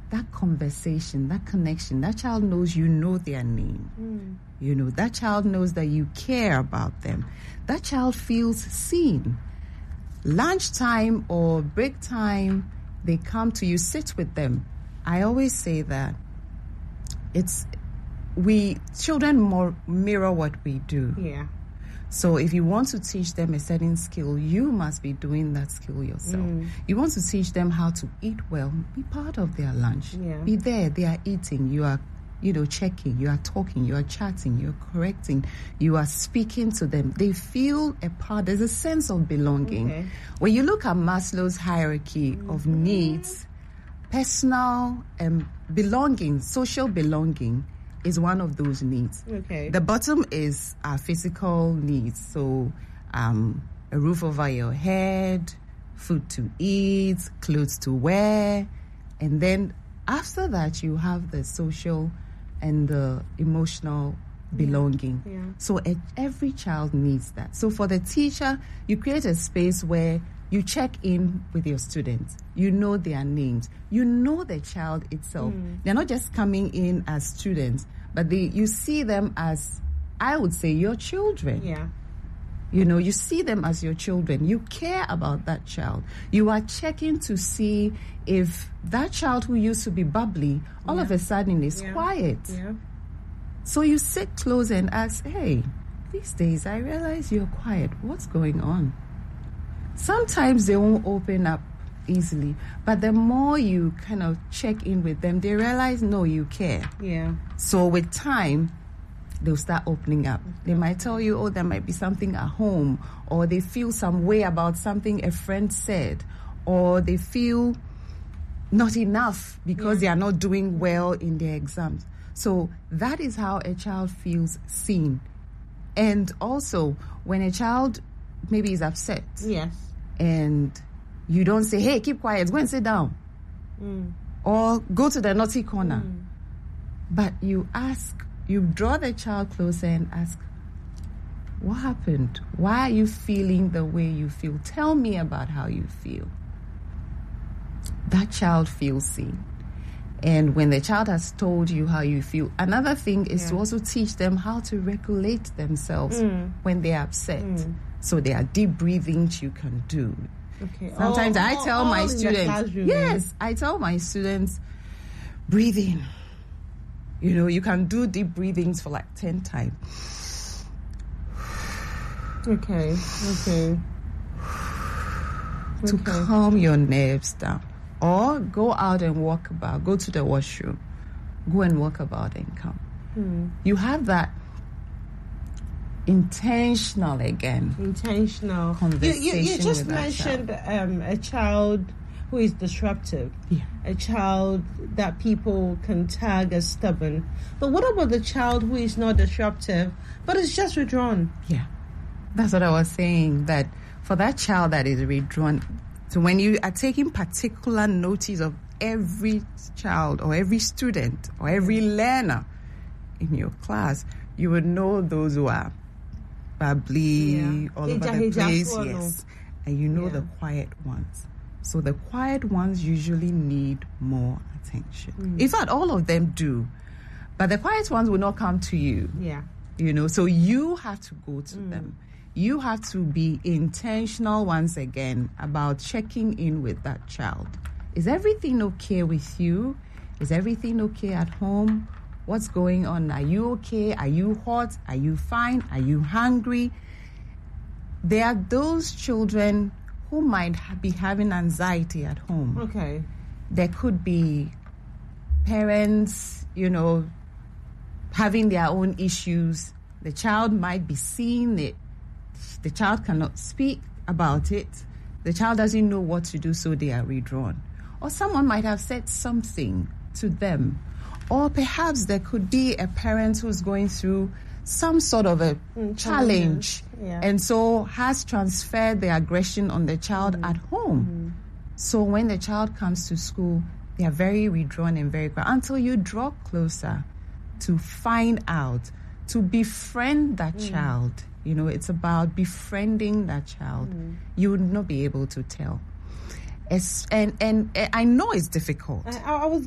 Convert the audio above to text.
that conversation, that connection, that child knows you know their name. You know, that child knows that you care about them. That child feels seen. Lunchtime or break time, they come to you, sit with them. I always say that children mirror what we do. Yeah. So if you want to teach them a certain skill, you must be doing that skill yourself. You want to teach them how to eat well, be part of their lunch. Yeah. Be there, they are eating, you are, checking, you are talking, you are chatting, you are correcting, you are speaking to them. They feel a part, there's a sense of belonging. Okay. When you look at Maslow's hierarchy of needs, personal belonging, social belonging, is one of those needs. Okay. The bottom is our physical needs. So a roof over your head, food to eat, clothes to wear. And then after that, you have the social and the emotional belonging. Yeah. So every child needs that. So for the teacher, you create a space where you check in with your students. You know their names. You know the child itself. They're not just coming in as students, but you see them as, I would say, your children. Yeah. You know, you see them as your children. You care about that child. You are checking to see if that child who used to be bubbly, all of a sudden is quiet. Yeah. So you sit close and ask, hey, these days I realize you're quiet. What's going on? Sometimes they won't open up easily, but the more you kind of check in with them, they realize, no, you care. Yeah. So with time, they'll start opening up. They might tell you, oh, there might be something at home, or they feel some way about something a friend said, or they feel not enough because they are not doing well in their exams. So that is how a child feels seen. And also, when a child maybe is upset, Yes. and you don't say, hey, keep quiet, go and sit down, or go to the naughty corner, but you ask, you draw the child closer and ask, what happened? Why are you feeling the way you feel? Tell me about how you feel. That child feels seen. And when the child has told you how you feel, another thing is to also teach them how to regulate themselves when they're upset. So there are deep breathings you can do. Okay. Sometimes I tell my students, yes, I tell my students, breathe in. You know, you can do deep breathings for like 10 times. Okay. To calm your nerves down. Or go out and walk about. Go to the washroom. Go and walk about and come. You have that intentional conversation. You just with that mentioned child. a child who is disruptive. Yeah. A child that people can tag as stubborn. But what about the child who is not disruptive, but is just withdrawn? Yeah. That's what I was saying, that for that child that is withdrawn, so when you are taking particular notice of every child or every student or every learner in your class, you would know those who are bubbly, all over the place, yes. And you know the quiet ones. So the quiet ones usually need more attention. In fact, all of them do. But the quiet ones will not come to you. Yeah. You know, so you have to go to them. You have to be intentional once again about checking in with that child. Is everything okay with you? Is everything okay at home? What's going on? Are you okay? Are you hot? Are you fine? Are you hungry? There are those children who might be having anxiety at home. Okay. There could be parents, you know, having their own issues. The child might be seeing it. The child cannot speak about it. The child doesn't know what to do, so they are withdrawn. Or someone might have said something to them. Or perhaps there could be a parent who's going through some sort of a challenge, and so has transferred the aggression on the child at home. So when the child comes to school, they are very withdrawn and very quiet until you draw closer to find out, to befriend that child. You know, it's about befriending that child. You would not be able to tell. And I know it's difficult. I was